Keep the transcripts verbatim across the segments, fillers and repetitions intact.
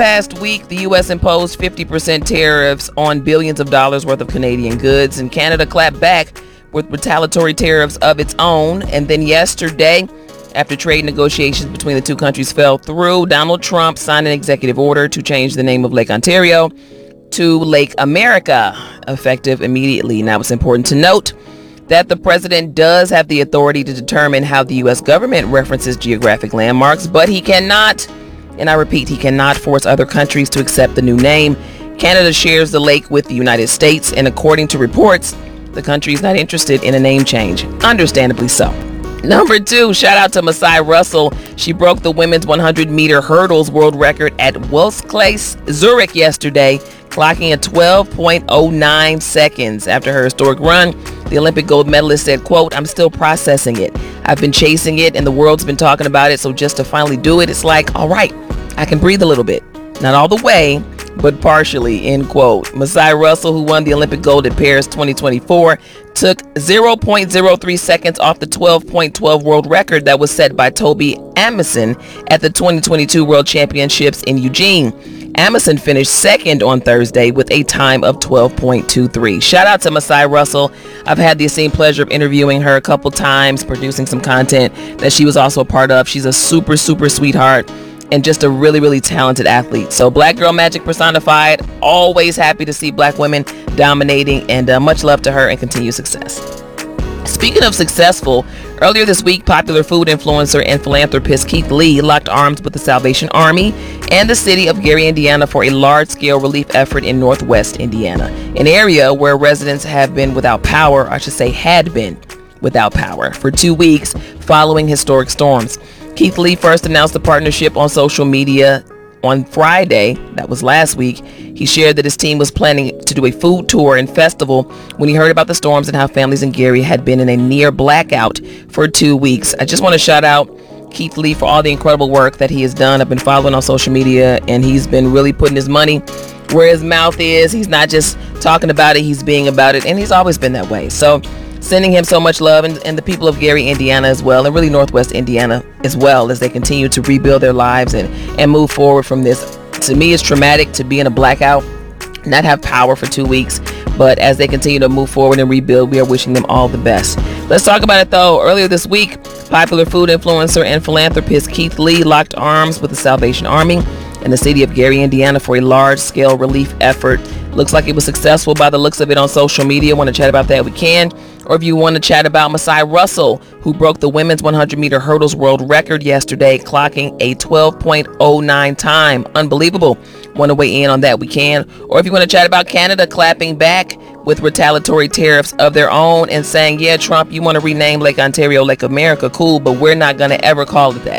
Past week, the U S imposed fifty percent tariffs on billions of dollars worth of Canadian goods, and Canada clapped back with retaliatory tariffs of its own. And then yesterday, after trade negotiations between the two countries fell through, Donald Trump signed an executive order to change the name of Lake Ontario to Lake America, effective immediately. Now, it's important to note that the president does have the authority to determine how the U S government references geographic landmarks, but he cannot, and I repeat, he cannot force other countries to accept the new name. Canada shares the lake with the United States, and according to reports, the country is not interested in a name change. Understandably so. Number two, shout out to Masai Russell. She broke the women's one hundred meter hurdles world record at Welskleis, Zurich yesterday, clocking at twelve point oh nine seconds. After her historic run, the Olympic gold medalist said, quote, "I'm still processing it. I've been chasing it and the world's been talking about it. So just to finally do it, it's like, all right, I can breathe a little bit. Not all the way, but partially," end quote. Masai Russell, who won the Olympic gold at Paris twenty twenty-four, took zero point zero three seconds off the twelve point one two world record that was set by Toby Amundsen at the twenty twenty-two World Championships in Eugene. Amundsen finished second on Thursday with a time of twelve point two three. Shout out to Masai Russell. I've had the esteemed pleasure of interviewing her a couple times, producing some content that she was also a part of. She's a super, super sweetheart and just a really, really talented athlete. So Black Girl Magic personified. Always happy to see Black women dominating, and uh, much love to her and continued success. Speaking of successful, earlier this week, popular food influencer and philanthropist Keith Lee locked arms with the Salvation Army and the city of Gary, Indiana for a large-scale relief effort in Northwest Indiana, an area where residents have been without power, I should say had been without power, for two weeks following historic storms. Keith Lee first announced the partnership on social media on Friday, that was last week. He shared that his team was planning to do a food tour and festival when he heard about the storms and how families in Gary had been in a near blackout for two weeks. I just want to shout out Keith Lee for all the incredible work that he has done. I've been following on social media, and he's been really putting his money where his mouth is. He's not just talking about it, he's being about it, and he's always been that way. So sending him so much love, and, and the people of Gary, Indiana as well, and really Northwest Indiana as well, as they continue to rebuild their lives and, and move forward from this. To me, it's traumatic to be in a blackout, not have power for two weeks, but as they continue to move forward and rebuild, we are wishing them all the best. Let's talk about it though. Earlier this week, popular food influencer and philanthropist Keith Lee locked arms with the Salvation Army in the city of Gary, Indiana for a large-scale relief effort. Looks like it was successful by the looks of it on social media. Want to chat about that? We can. Or if you want to chat about Masai Russell, who broke the women's one hundred meter hurdles world record yesterday, clocking a twelve point oh nine time. Unbelievable. Want to weigh in on that? We can. Or if you want to chat about Canada clapping back with retaliatory tariffs of their own and saying, yeah, Trump, you want to rename Lake Ontario Lake America, cool, but we're not going to ever call it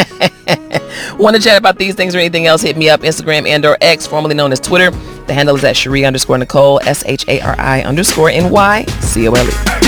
that. Want to chat about these things or anything else, hit me up, Instagram and or X, formerly known as Twitter. The handle is at Cherie underscore Nicole, S H A R I underscore N Y C O L E.